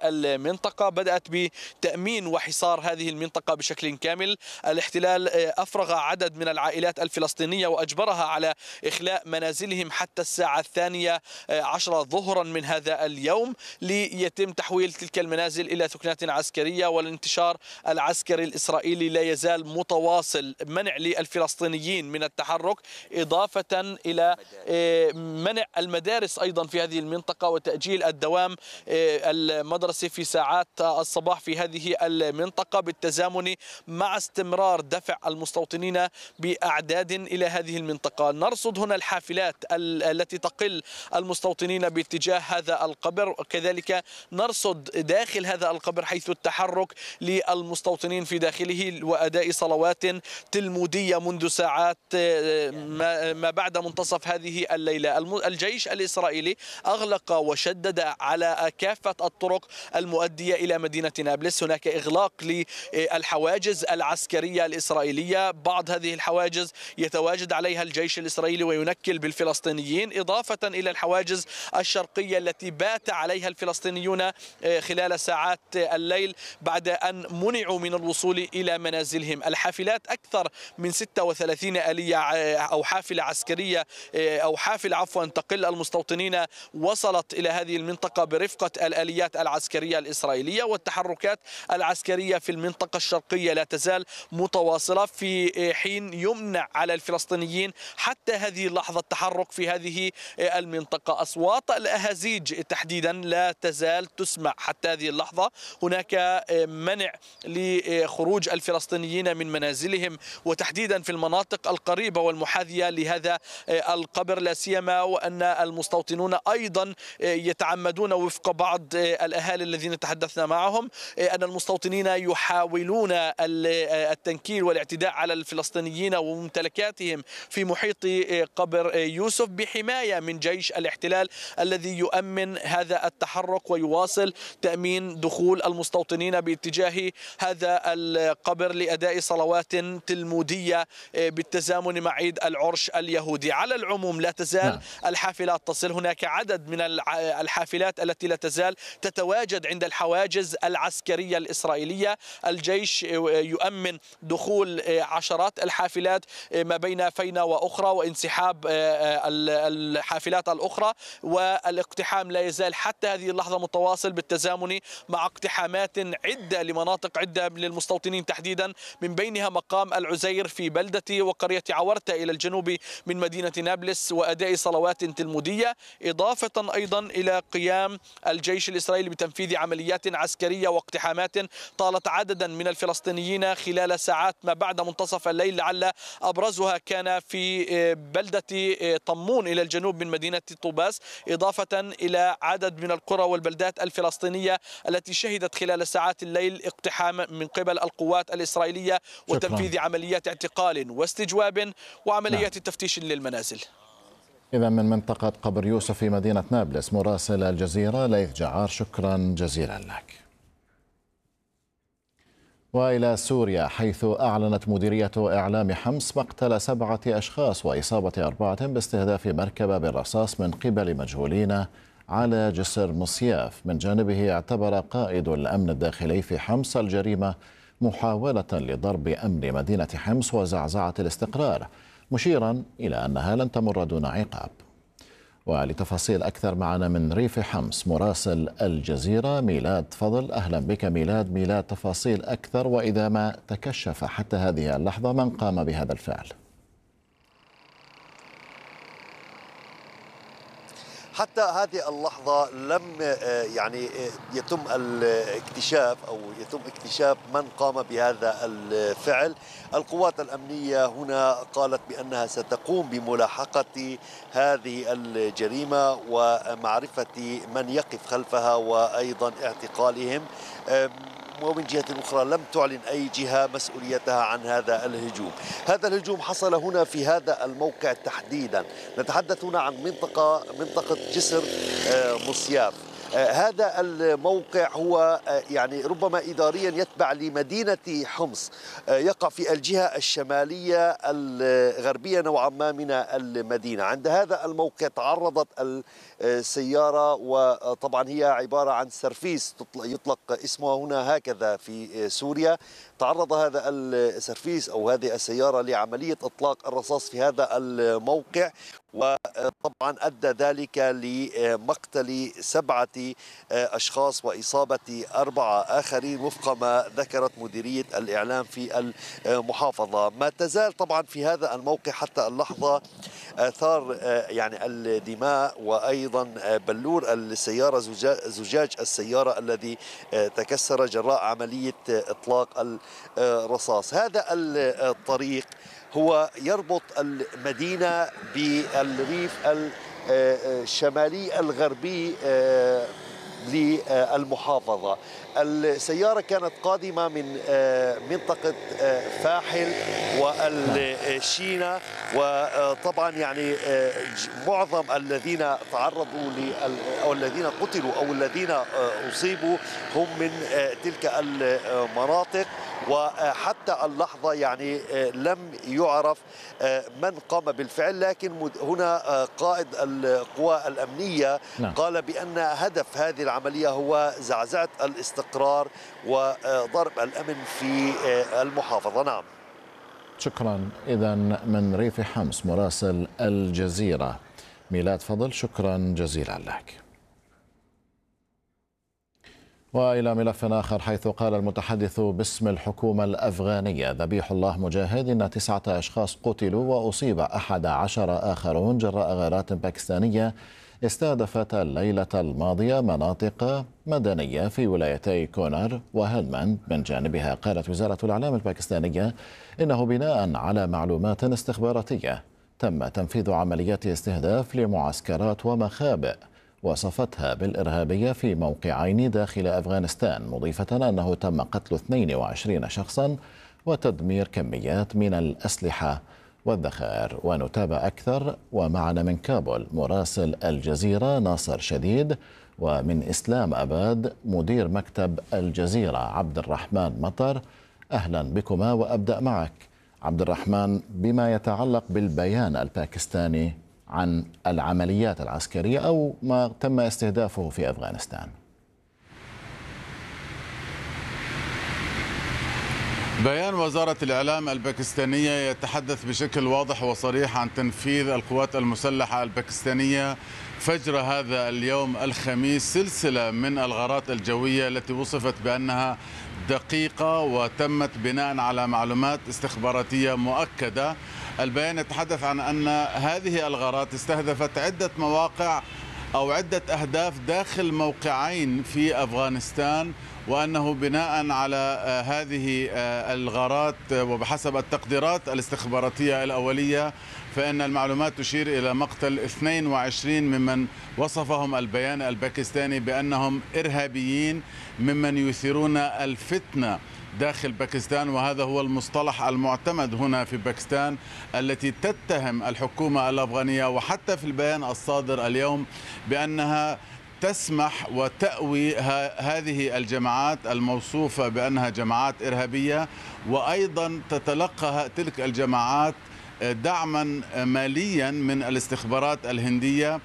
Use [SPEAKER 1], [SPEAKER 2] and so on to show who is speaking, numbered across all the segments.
[SPEAKER 1] المنطقة، بدأت بتأمين وحصار هذه المنطقة بشكل كامل. الاحتلال أفرغ عدد من العائلات الفلسطينية وأجبرها على إخلاء منازلهم حتى الساعة 12 ظهرا من هذا اليوم، ليتم تحويل تلك المنازل إلى ثكنات عسكرية. والانتشار العسكري الإسرائيلي لا يزال متواصل، منع للفلسطينيين من التحرك، إضافة إلى منع المدارس أيضا في هذه المنطقة وتأجيل الدوام المدرسي في ساعات الصباح في هذه المنطقة، بالتزامن مع استمرار دفع المستوطنين بأعداد إلى هذه المنطقة. نرصد هنا الحافلات التي تقل المستوطنين باتجاه هذا القبر، كذلك نرصد داخل هذا القبر حيث التحرك للمستوطنين في داخله وأداء صلوات تلمودية منذ ساعات ما بعد منتصف هذه الليلة. الجيش الإسرائيلي أغلق وشدد على كافة الطرق المؤدية إلى مدينة نابلس. هناك إغلاق للحواجز العسكرية الإسرائيلية، بعض هذه الحواجز يتواجد عليها الجيش الإسرائيلي وينكل بالفلسطينيين، إضافة إلى الحواجز الشرقية التي بات عليها الفلسطينيون خلال ساعات الليل بعد أن منعوا من الوصول إلى منازلهم. الحافلات أكثر من 36 آلية أو حافلة عسكرية أو حافلة عفوا تقل المستوطنين وصلت إلى هذه المنطقة برفقة الآليات العسكرية الإسرائيلية. والتحركات العسكرية في المنطقة الشرقية لا تزال متواصلة، في حين يمنع على الفلسطينيين حتى هذه اللحظة التحرك في هذه المنطقة. أصوات الأهازيج تحديدا لا تزال تسمع حتى هذه اللحظة. هناك منع لخروج الفلسطينيين من منازلهم وتحديدا في المناطق القريبة والمحاذية لهذا القبر، لا سيما وأن المستوطنون أيضا يتعمدون وفق بعض الأهالي الذين تحدثنا معهم أن المستوطنين يحاولون التنكيل والاعتداء على الفلسطينيين وممتلكاتهم في محيط قبر يوسف بحماية من جيش الاحتلال الذي يؤمن هذا التحرك ويواصل تأمين دخول المستوطنين باتجاه هذا القبر لأداء صلوات تلمودية بالتزامن مع عيد العرش اليهودي. على العموم لا تزال الحافلات تصل، هناك عدد من الحافلات التي لا تزال تتواجد عند الحواجز العسكرية الإسرائيلية. الجيش يؤمن دخول عشرات الحافلات ما بين فينا وأخرى وانسحاب الحافلات الأخرى، والاقتحام لا يزال حتى هذه اللحظة متواصل بالتزامن مع اقتحامات عدة لمناطق عدة للمستوطنين تحديدا، من بينها مقام العزير في بلدة وقرية عورتة إلى الجنوب من مدينة نابلس وأداء صلوات تلمودية، إضافة أيضا إلى قيام الجيش الإسرائيلي بتنفيذ عمليات عسكرية واقتحامات طالت عددا من الفلسطينيين خلال ساعات ما بعد منتصف الليل، لعل أبرزها كان في بلدة طمون إلى الجنوب من مدينة طوباس، إضافة إلى عدد من القرى والبلدات الفلسطينية التي شهدت خلال ساعات الليل اقتحام من قبل القوات الإسرائيلية وتنفيذ عمليات اعتقال واستجواب وعمليات تفتيش للمنازل.
[SPEAKER 2] إذا من منطقة قبر يوسف في مدينة نابلس مراسل الجزيرة ليث جعار، شكرا جزيلا لك. وإلى سوريا، حيث أعلنت مديرية إعلام حمص مقتل 7 أشخاص وإصابة 4 باستهداف مركبة بالرصاص من قبل مجهولين على جسر مصياف. من جانبه اعتبر قائد الأمن الداخلي في حمص الجريمة محاولة لضرب أمن مدينة حمص وزعزعة الاستقرار، مشيرا إلى أنها لن تمر دون عقاب. ولتفاصيل أكثر معنا من ريف حمص مراسل الجزيرة ميلاد فضل. أهلا بك ميلاد، تفاصيل أكثر وإذا ما تكشف حتى هذه اللحظة من قام بهذا الفعل.
[SPEAKER 3] حتى هذه اللحظة لم يتم الاكتشاف أو يتم اكتشاف من قام بهذا الفعل. القوات الأمنية هنا قالت بأنها ستقوم بملاحقة هذه الجريمة ومعرفة من يقف خلفها وأيضا اعتقالهم. ومن جهة أخرى لم تعلن أي جهة مسؤوليتها عن هذا الهجوم. هذا الهجوم حصل هنا في هذا الموقع تحديدا. نتحدث هنا عن منطقة جسر مصياف. هذا الموقع هو يعني ربما إداريا يتبع لمدينة حمص، يقع في الجهة الشمالية الغربية نوعا ما من المدينة. عند هذا الموقع تعرضت السيارة، وطبعا هي عبارة عن سرفيس يطلق اسمها هنا هكذا في سوريا. تعرض هذا السرفيس أو هذه السيارة لعملية إطلاق الرصاص في هذا الموقع، وطبعا أدى ذلك لمقتل 7 أشخاص وإصابة 4 آخرين وفق ما ذكرت مديرية الإعلام في المحافظة. ما تزال طبعا في هذا الموقع حتى اللحظة آثار يعني الدماء، وأيضا بلور السيارة، زجاج السيارة الذي تكسر جراء عملية إطلاق الرصاص. هذا الطريق هو يربط المدينة بالريف الشمالي الغربي للمحافظة. السيارة كانت قادمة من منطقة فاحل والشينة، وطبعا يعني معظم الذين تعرضوا أو الذين قتلوا أو الذين أصيبوا هم من تلك المناطق، وحتى اللحظة يعني لم يعرف من قام بالفعل. لكن هنا قائد القوى الأمنية قال بأن هدف هذه العملية هو زعزعة الاستقرار وضرب الأمن في المحافظة. نعم،
[SPEAKER 2] شكرا. إذا من ريف حمص مراسل الجزيرة ميلاد فضل، شكرا جزيلا لك. وإلى ملف آخر، حيث قال المتحدث باسم الحكومة الأفغانية ذبيح الله مجاهد إن 9 أشخاص قتلوا وأصيب 11 آخرون جراء غارات باكستانية استهدفت الليلة الماضية مناطق مدنية في ولايتي كونر وهلمند. من جانبها قالت وزارة الإعلام الباكستانية إنه بناء على معلومات استخباراتية تم تنفيذ عمليات استهداف لمعسكرات ومخابئ وصفتها بالإرهابية في موقعين داخل أفغانستان، مضيفة أنه تم قتل 22 شخصا وتدمير كميات من الأسلحة والذخائر. ونتابع أكثر ومعنا من كابول مراسل الجزيرة ناصر شديد، ومن إسلام أباد مدير مكتب الجزيرة عبد الرحمن مطر. أهلا بكما، وأبدأ معك عبد الرحمن بما يتعلق بالبيان الباكستاني عن العمليات العسكرية أو ما تم استهدافه في أفغانستان.
[SPEAKER 4] بيان وزارة الإعلام الباكستانية يتحدث بشكل واضح وصريح عن تنفيذ القوات المسلحة الباكستانية فجر هذا اليوم الخميس سلسلة من الغارات الجوية التي وصفت بأنها دقيقة وتمت بناء على معلومات استخباراتية مؤكدة. البيان يتحدث عن أن هذه الغارات استهدفت عدة مواقع أو عدة أهداف داخل موقعين في أفغانستان، وأنه بناء على هذه الغارات وبحسب التقديرات الاستخباراتية الأولية فإن المعلومات تشير إلى مقتل 22 ممن وصفهم البيان الباكستاني بأنهم إرهابيين ممن يثيرون الفتنة داخل باكستان. وهذا هو المصطلح المعتمد هنا في باكستان التي تتهم الحكومة الأفغانية، وحتى في البيان الصادر اليوم بأنها تسمح وتأوي هذه الجماعات الموصوفة بأنها جماعات إرهابية، وأيضا تتلقى تلك الجماعات دعما ماليا من الاستخبارات الهندية،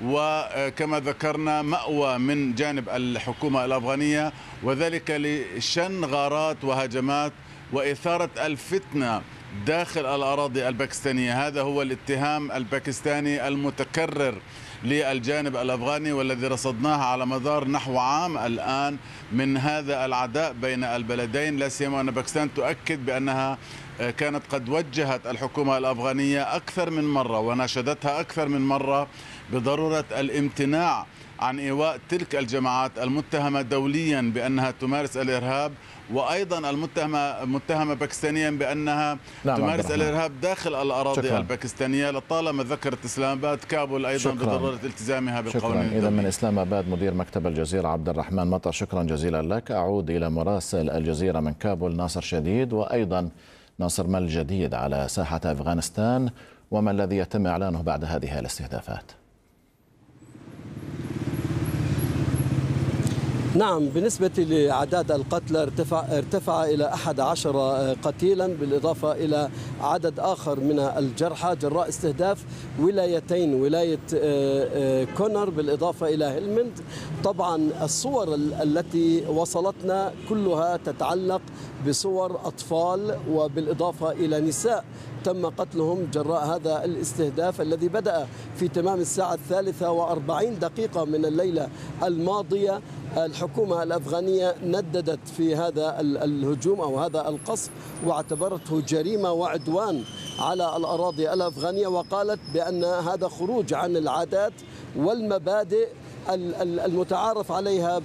[SPEAKER 4] وكما ذكرنا مأوى من جانب الحكومة الأفغانية، وذلك لشن غارات وهجمات وإثارة الفتنة داخل الأراضي الباكستانية. هذا هو الاتهام الباكستاني المتكرر للجانب الأفغاني والذي رصدناه على مدار نحو عام الآن من هذا العداء بين البلدين، لا سيما أن باكستان تؤكد بأنها كانت قد وجهت الحكومة الأفغانية أكثر من مرة وناشدتها أكثر من مرة بضرورة الامتناع عن إيواء تلك الجماعات المتهمة دوليا بأنها تمارس الإرهاب، وأيضا المتهمة باكستانيا بأنها تمارس الإرهاب داخل الأراضي الباكستانية. لطالما ذكرت إسلام آباد كابول أيضا بضرورة التزامها بالقوانين.
[SPEAKER 2] إذا من إسلام آباد مدير مكتب الجزيرة عبد الرحمن مطر، شكرا جزيلا لك. أعود إلى مراسل الجزيرة من كابول ناصر شديد. وأيضا ناصر، ما الجديد على ساحة أفغانستان وما الذي يتم إعلانه بعد هذه الاستهدافات؟
[SPEAKER 5] نعم، بالنسبة لأعداد القتلى ارتفع إلى 11 قتيلا بالإضافة إلى عدد آخر من الجرحى جراء استهداف ولايتين، ولاية كونر بالإضافة إلى هلمند. طبعا الصور التي وصلتنا كلها تتعلق بصور أطفال وبالإضافة إلى نساء تم قتلهم جراء هذا الاستهداف الذي بدأ في تمام الساعة 43 من الليلة الماضية. الحكومة الأفغانية نددت في هذا الهجوم أو هذا القصف واعتبرته جريمة وعدوان على الأراضي الأفغانية، وقالت بأن هذا خروج عن العادات والمبادئ المتعارف عليها